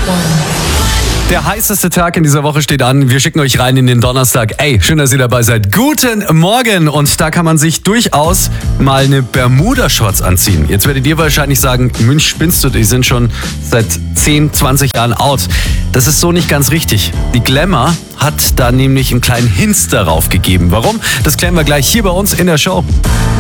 Der heißeste Tag in dieser Woche steht an. Wir schicken euch rein in den Donnerstag. Ey, schön, dass ihr dabei seid. Guten Morgen. Und da kann man sich durchaus mal eine Bermuda-Shorts anziehen. Jetzt werdet ihr wahrscheinlich sagen, Mensch, spinnst du, die sind schon seit 10, 20 Jahren out. Das ist so nicht ganz richtig. Die Glamour hat da nämlich einen kleinen Hints darauf gegeben. Warum? Das klären wir gleich hier bei uns in der Show.